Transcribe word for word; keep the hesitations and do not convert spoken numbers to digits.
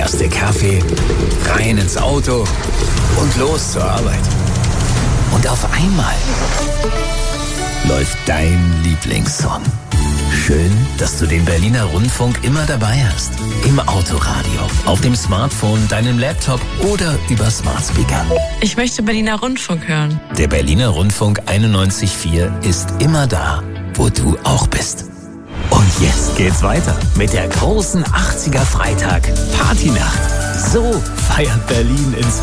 Tasse Kaffee, rein ins Auto und los zur Arbeit. Und auf einmal läuft dein Lieblingssong. Schön, dass du den Berliner Rundfunk immer dabei hast. Im Autoradio, auf dem Smartphone, deinem Laptop oder über Smart Speaker. Ich möchte Berliner Rundfunk hören. Der Berliner Rundfunk einundneunzig Komma vier ist immer da, wo du auch bist. Und jetzt geht's weiter mit der großen achtziger Freitag Partynacht. So feiert Berlin ins